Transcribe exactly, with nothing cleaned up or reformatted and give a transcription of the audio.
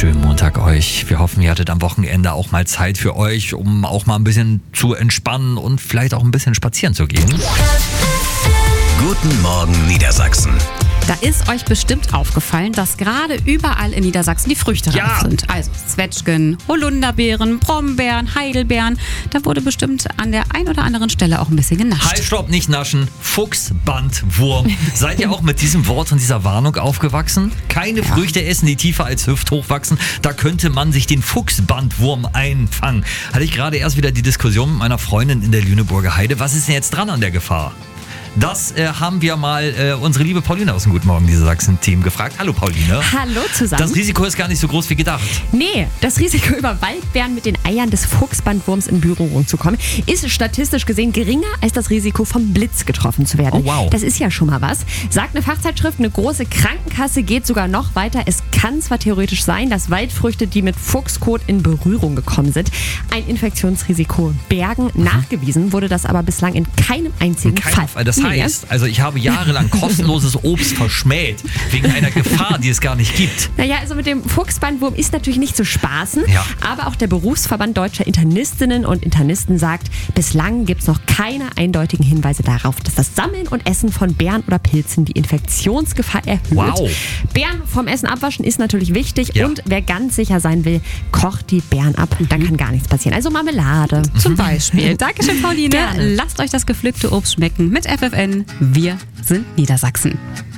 Schönen Montag euch. Wir hoffen, ihr hattet am Wochenende auch mal Zeit für euch, um auch mal ein bisschen zu entspannen und vielleicht auch ein bisschen spazieren zu gehen. Guten Morgen Niedersachsen. Da ist euch bestimmt aufgefallen, dass gerade überall in Niedersachsen die Früchte Ja. reif sind. Also Zwetschgen, Holunderbeeren, Brombeeren, Heidelbeeren. Da wurde bestimmt an der ein oder anderen Stelle auch ein bisschen genascht. Halt, stopp, nicht naschen. Fuchsbandwurm. Seid ihr auch mit diesem Wort und dieser Warnung aufgewachsen? Keine Ja. Früchte essen, die tiefer als hüfthoch wachsen. Da könnte man sich den Fuchsbandwurm einfangen. Hatte ich gerade erst wieder die Diskussion mit meiner Freundin in der Lüneburger Heide. Was ist denn jetzt dran an der Gefahr? Das äh, haben wir mal äh, unsere liebe Pauline aus dem Guten Morgen Niedersachsen-Team gefragt. Hallo Pauline. Hallo zusammen. Das Risiko ist gar nicht so groß wie gedacht. Nee, das Risiko, über Waldbeeren mit den Eiern des Fuchsbandwurms in Berührung zu kommen, ist statistisch gesehen geringer als das Risiko vom Blitz getroffen zu werden. Oh, wow. Das ist ja schon mal was. Sagt eine Fachzeitschrift, eine große Krankenkasse geht sogar noch weiter. Es kann zwar theoretisch sein, dass Waldfrüchte, die mit Fuchskot in Berührung gekommen sind, ein Infektionsrisiko bergen. Mhm. Nachgewiesen wurde das aber bislang in keinem einzigen Kein Fall. Fall. Das Nee, heißt, also ich habe jahrelang kostenloses Obst verschmäht, wegen einer Gefahr, die es gar nicht gibt. Naja, also mit dem Fuchsbandwurm ist natürlich nicht zu spaßen, Ja. aber auch der Berufsverband Deutscher Internistinnen und Internisten sagt, bislang gibt es noch keine eindeutigen Hinweise darauf, dass das Sammeln und Essen von Beeren oder Pilzen die Infektionsgefahr erhöht. Wow. Beeren vom Essen abwaschen ist natürlich wichtig Ja. und wer ganz sicher sein will, kocht die Beeren ab und dann kann gar nichts passieren. Also Marmelade. Zum Beispiel. Dankeschön, Pauline. Gerne. Lasst euch das gepflückte Obst schmecken mit F F N. Wir sind Niedersachsen.